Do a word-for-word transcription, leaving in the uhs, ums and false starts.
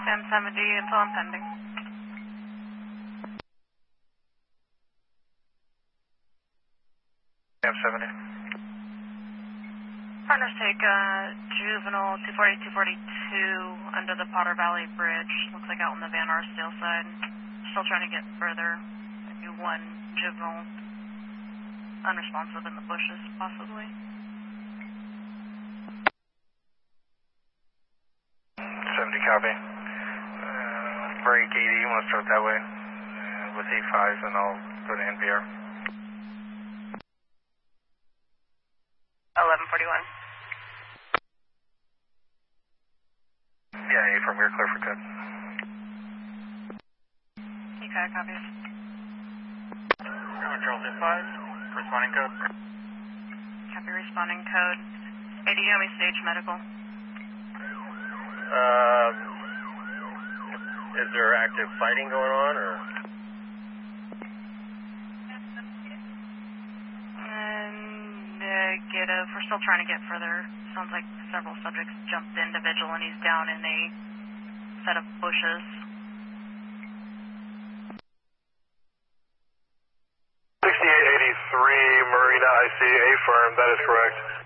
ten seventy until I'm pending. ten seventy. Partners take uh, juvenile two forty, two forty-two under the Potter Valley Bridge. Looks like out on the Van Arsdale side. Still trying to get further. Maybe one juvenile unresponsive in the bushes, possibly. seventy copy. Uh, break eighty, you want to start that way uh, with A five, and I'll go to N P R. eleven forty-one. Yeah, A from here, clear for code. Okay, copies. Charles A five, responding code. Copy, responding code. A D O, we stage medical. Uh, is there active fighting going on, or? Negative. We're still trying to get further. Sounds like several subjects jumped individual and he's down in a set of bushes. sixty-eight eighty-three Marina I C, A firm, that is correct.